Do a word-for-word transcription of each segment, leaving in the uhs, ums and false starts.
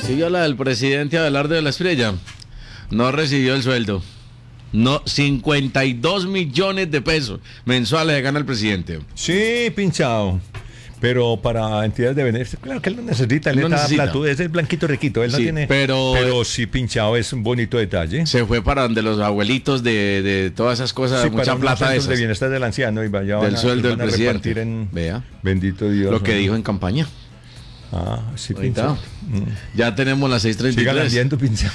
Siguió la del presidente Abelardo de la Espriella. No recibió el sueldo. No, cincuenta y dos millones de pesos mensuales gana el presidente. Sí, pinchado. Pero para entidades de beneficio, claro que él no necesita, él No está necesita. platudo, es el blanquito riquito, él no Sí, tiene. pero- pero sí, pinchado es un bonito detalle. Se fue para donde los abuelitos de, de todas esas cosas, Sí, mucha para unos plata de centros de esas. bienestar del anciano y vaya Del van a- sueldo del van a presidente. repartir en, Vea bendito Dios. lo que ¿no? dijo en campaña. Ah, sí, Ahorita. pinchado. Ya tenemos las seis treinta y Siga tres. vendiendo, pinchado.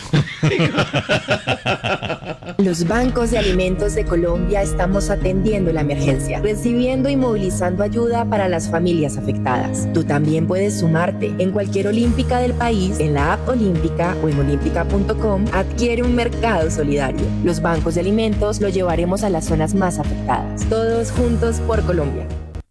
Los bancos de alimentos de Colombia estamos atendiendo la emergencia, recibiendo y movilizando ayuda para las familias afectadas. Tú también puedes sumarte. En cualquier olímpica del país, en la app Olímpica o en olímpica punto com, adquiere un mercado solidario. Los bancos de alimentos lo llevaremos a las zonas más afectadas. Todos juntos por Colombia.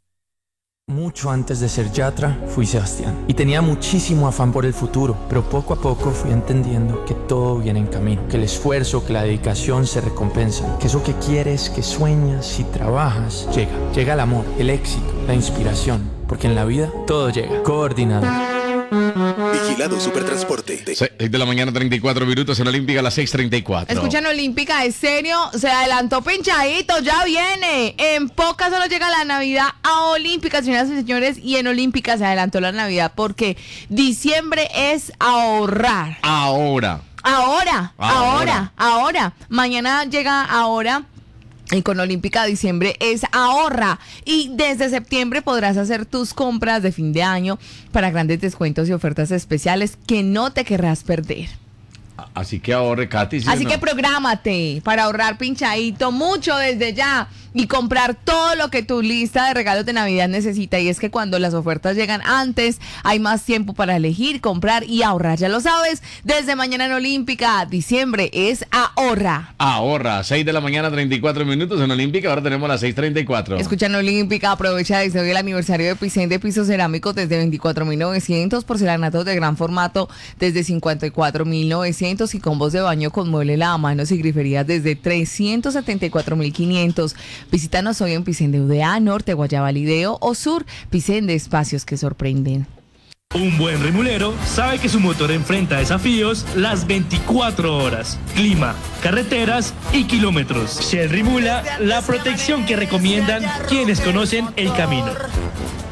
Mucho antes de ser Yatra, fui Sebastián. Y tenía muchísimo afán por el futuro, pero poco a poco fui entendiendo que todo viene en camino, que el esfuerzo, que la dedicación se recompensan, que eso que quieres, que sueñas y trabajas, llega. Llega el amor, el éxito, la inspiración, porque en la vida todo llega. Coordinado. Vigilado Supertransporte. seis de la mañana, treinta y cuatro minutos en Olímpica, a las seis treinta y cuatro. Escuchan Olímpica, es serio, se adelantó pinchadito, ya viene. En pocas horas llega la Navidad a Olímpica, señoras y señores, y en Olímpica se adelantó la Navidad porque diciembre es ahorrar. Ahora. Ahora, Ahora. ahora, ahora. Mañana llega ahora. Y con Olímpica diciembre es ahorra. Y desde septiembre podrás hacer tus compras de fin de año para grandes descuentos y ofertas especiales que no te querrás perder. Así que ahorre, Katy. ¿sí Así o no? que prográmate para ahorrar pinchadito mucho desde ya y comprar todo lo que tu lista de regalos de Navidad necesita. Y es que cuando las ofertas llegan antes, hay más tiempo para elegir, comprar y ahorrar. Ya lo sabes, desde mañana en Olímpica, diciembre es ahorra. Ahorra, seis de la mañana, treinta y cuatro minutos en Olímpica, ahora tenemos las seis treinta y cuatro. Escuchan Olímpica, aprovecha desde hoy el aniversario de Picén de pisos cerámicos desde veinticuatro mil novecientos, porcelanatos de gran formato desde cincuenta y cuatro mil novecientos y combos de baño con mueble lavamanos y griferías desde trescientos setenta y cuatro mil quinientos. Visítanos hoy en Picén de U D A, Norte, Guayaba, Lideo o Sur. Picén de espacios que sorprenden. Un buen remulero sabe que su motor enfrenta desafíos las veinticuatro horas. Clima, carreteras y kilómetros. Shell Rimula, la protección que recomiendan quienes conocen el camino.